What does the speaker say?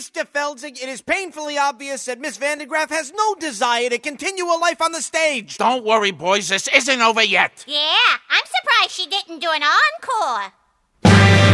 Mr. Feldzig, it is painfully obvious that Miss Vandegraff has no desire to continue her life on the stage. Don't worry, boys. This isn't over yet. Yeah, I'm surprised she didn't do an encore.